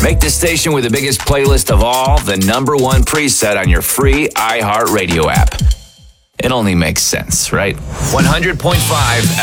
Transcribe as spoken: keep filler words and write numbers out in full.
Make the station with the biggest playlist of all the number one preset on your free iHeartRadio app. It only makes sense, right? one hundred point five